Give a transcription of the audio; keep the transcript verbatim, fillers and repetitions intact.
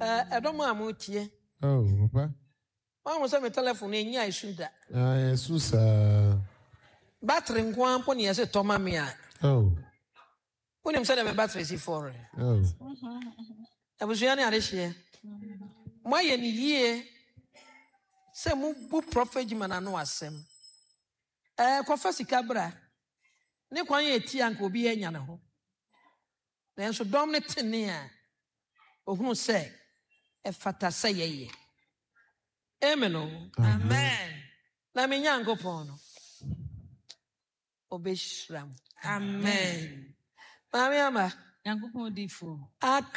I don't want to. Oh, Papa. I was on my telephone in your shoulder. Ah, Susa. Battery one pony as a Tomamia. Oh. When I'm saying my battery is for. Oh. I was young this year. My year. Say mu prophet man anu asem eh kofa sika bra ne kwan ye ti anka obi anya ne ho na enso dom ne tene a ohunu se e fata se yeye amen. Amen. Na me nyankopon no obeshram. Amen. Mami ama Nyankopon di fo.